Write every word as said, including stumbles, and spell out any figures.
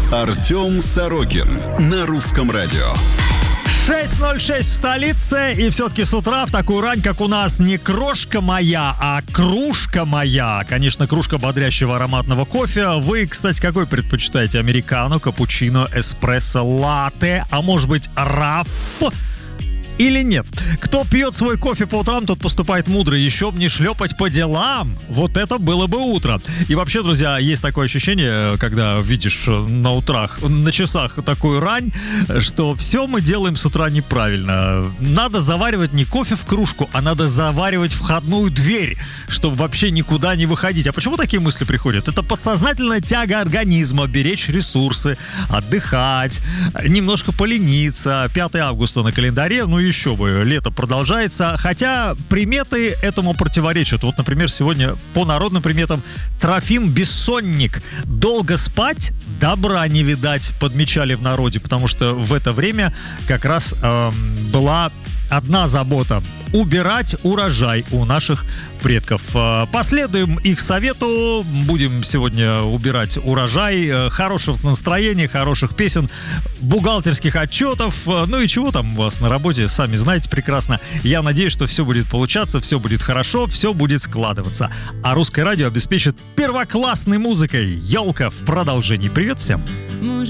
Артем Сорокин на Русском радио. шесть ноль шесть в столице, и все-таки с утра в такую рань, как у нас, не крошка моя, а кружка моя. Конечно, кружка бодрящего ароматного кофе. Вы, кстати, какой предпочитаете? Американо, капучино, эспрессо, латте, а может быть раф? Или нет? Кто пьет свой кофе по утрам, тот поступает мудро. Еще бы не шлепать по делам. Вот это было бы утро. И вообще, друзья, есть такое ощущение, когда видишь на утрах, на часах такую рань, что все мы делаем с утра неправильно. Надо заваривать не кофе в кружку, а надо заваривать входную дверь, чтобы вообще никуда не выходить. А почему такие мысли приходят? Это подсознательная тяга организма беречь ресурсы, отдыхать, немножко полениться. пятое августа на календаре, ну и еще бы, лето продолжается, хотя приметы этому противоречат. Вот, например, сегодня по народным приметам Трофим Бессонник. Долго спать, добра не видать, подмечали в народе, потому что в это время как раз эм, была одна забота — убирать урожай у наших предков. Последуем их совету. Будем сегодня убирать урожай. Хорошего настроения, хороших песен, бухгалтерских отчетов. Ну и чего там у вас на работе, сами знаете прекрасно. Я надеюсь, что все будет получаться, все будет хорошо, все будет складываться. А Русское радио обеспечит первоклассной музыкой. Елка в продолжении. Привет всем!